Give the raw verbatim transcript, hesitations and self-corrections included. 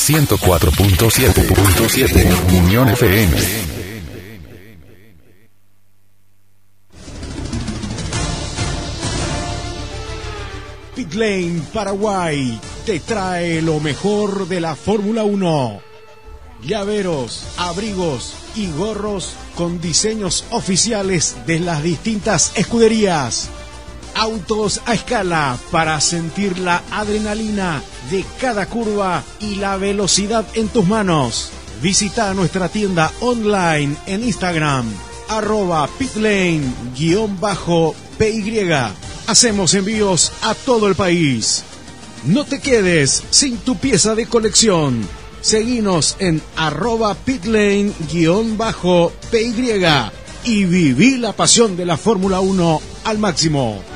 ciento cuatro punto siete Unión F M. Pit Lane Paraguay te trae lo mejor de la Fórmula uno. Llaveros, abrigos y gorros con diseños oficiales de las distintas escuderías. Autos a escala para sentir la adrenalina de cada curva y la velocidad en tus manos. Visita nuestra tienda online en Instagram, arroba pitlane-py. Hacemos envíos a todo el país. No te quedes sin tu pieza de colección. Seguinos en arroba pitlane-py y viví la pasión de la Fórmula uno al máximo.